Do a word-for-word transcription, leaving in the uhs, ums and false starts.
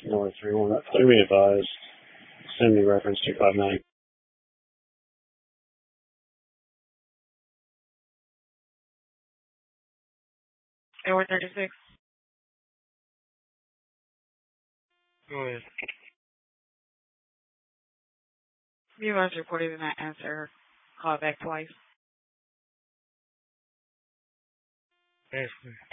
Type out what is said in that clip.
North three one. Do be advised. Send me reference two five nine. Airway thirty-six. Go ahead. You guys reported did not answer. Call back twice. Basically.